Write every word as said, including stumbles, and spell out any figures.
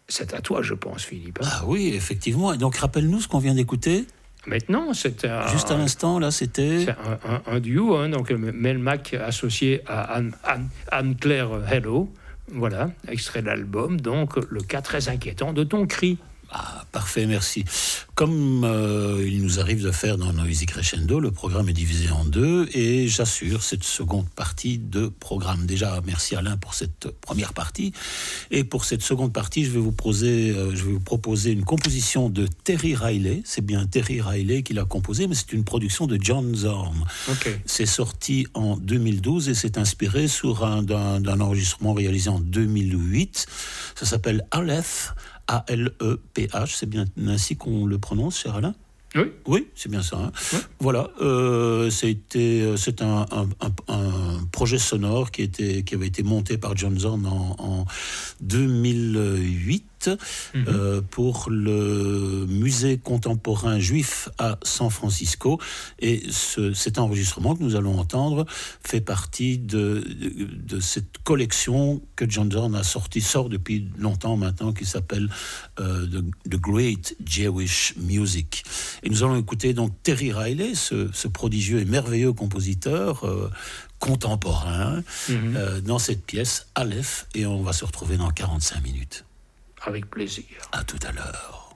C'est à toi, je pense, Philippe. Hein. Ah oui, effectivement. Et donc, rappelle-nous ce qu'on vient d'écouter. Maintenant, c'est un, Juste à l'instant, là, c'était... C'est un, un, un duo, hein, donc Mel Mac associé à Anne, Anne, Anne-Claire Hello. Voilà, extrait de l'album, donc le cas très inquiétant de ton cri. Ah, parfait, merci. Comme euh, il nous arrive de faire dans Noisy Crescendo, le programme est divisé en deux et j'assure cette seconde partie de programme. Déjà, merci Alain pour cette première partie. Et pour cette seconde partie, je vais vous proposer, euh, je vais vous proposer une composition de Terry Riley. C'est bien Terry Riley qui l'a composée, mais c'est une production de John Zorn. Okay. C'est sorti en deux mille douze et c'est inspiré sur un, d'un, d'un enregistrement réalisé en deux mille huit. Ça s'appelle Aleph. A L E P H, c'est bien ainsi qu'on le prononce, cher Alain ? Oui. Oui, c'est bien ça. Hein. Oui. Voilà, euh, c'était, c'est un, un, un, un projet sonore qui, était, qui avait été monté par John Zorn en, en deux mille huit mm-hmm. euh, pour le musée contemporain juif à San Francisco. Et ce, cet enregistrement que nous allons entendre fait partie de, de, de cette collection que John Zorn a sorti, sort depuis longtemps maintenant, qui s'appelle euh, The, The Great Jewish Music. Et nous allons écouter donc Terry Riley, ce, ce prodigieux et merveilleux compositeur euh, contemporain, mm-hmm. euh, dans cette pièce Aleph, et on va se retrouver dans quarante-cinq minutes. Avec plaisir. À tout à l'heure.